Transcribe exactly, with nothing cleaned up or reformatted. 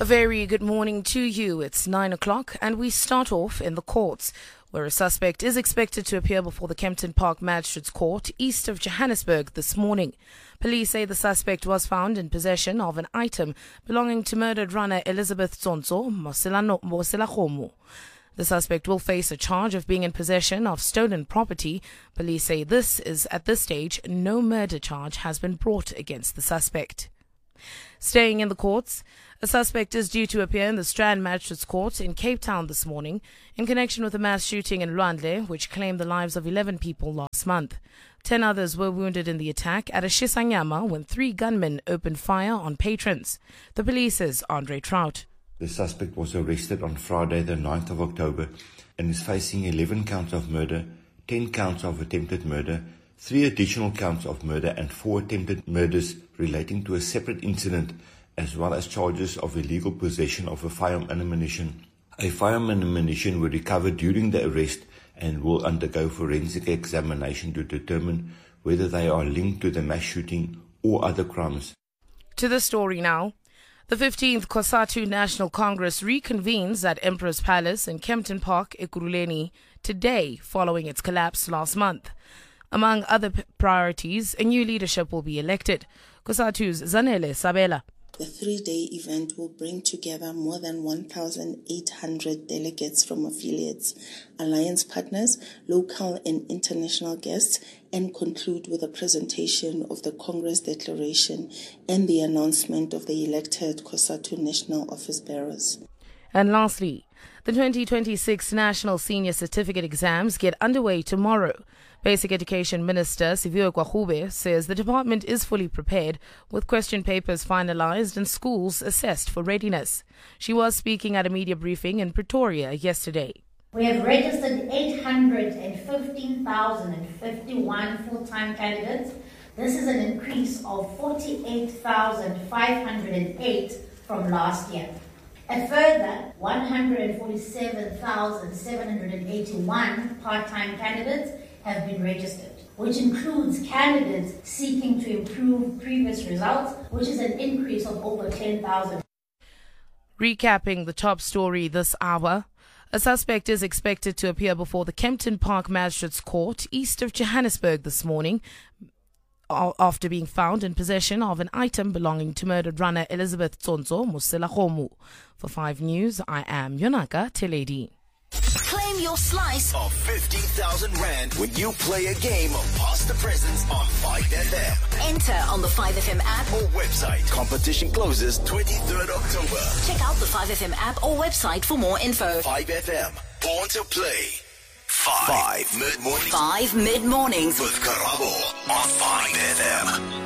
A very good morning to you. It's nine o'clock and we start off in the courts, where a suspect is expected to appear before the Kempton Park Magistrates Court east of Johannesburg this morning. Police say the suspect was found in possession of an item belonging to murdered runner Elizabeth Tsonso Moselakgomo. The suspect will face a charge of being in possession of stolen property. Police say this is, at this stage, no murder charge has been brought against the suspect. Staying in the courts, a suspect is due to appear in the Strand Magistrates Court in Cape Town this morning in connection with a mass shooting in Lwandle, which claimed the lives of eleven people last month. Ten others were wounded in the attack at a Shisanyama when three gunmen opened fire on patrons. The police's Andre Trout. The suspect was arrested on Friday the ninth of October and is facing eleven counts of murder, ten counts of attempted murder, three additional counts of murder and four attempted murders relating to a separate incident, as well as charges of illegal possession of a firearm and ammunition. A firearm and ammunition were recovered during the arrest and will undergo forensic examination to determine whether they are linked to the mass shooting or other crimes. To the story now. The fifteenth COSATU National Congress reconvenes at Emperor's Palace in Kempton Park, Ekurhuleni, today following its collapse last month. Among other p- priorities, a new leadership will be elected. COSATU's Zanele Sabela. The three-day event will bring together more than one thousand eight hundred delegates from affiliates, alliance partners, local and international guests, and conclude with a presentation of the Congress Declaration and the announcement of the elected COSATU National Office Bearers. And lastly, the twenty twenty-six National Senior Certificate exams get underway tomorrow. Basic Education Minister Siviwe Gwarube says the department is fully prepared, with question papers finalized and schools assessed for readiness. She was speaking at a media briefing in Pretoria yesterday. We have registered eight hundred fifteen thousand fifty-one full-time candidates. This is an increase of forty-eight thousand five hundred eight from last year. A further one hundred forty-seven thousand seven hundred eighty-one part-time candidates have been registered, which includes candidates seeking to improve previous results, which is an increase of over ten thousand. Recapping the top story this hour, a suspect is expected to appear before the Kempton Park Magistrates Court east of Johannesburg this morning after being found in possession of an item belonging to murdered runner Elizabeth Tsonso Moselakgomo. For five News, I am Yonaka Teledi. Claim your slice of fifty thousand rand when you play a game of Pass the Presents on five F M. Enter on the five F M app or website. Competition closes twenty-third October. Check out the five F M app or website for more info. five F M. Born to play. Five, five mid-mornings. Five mid-mornings. With Karabo on five F M.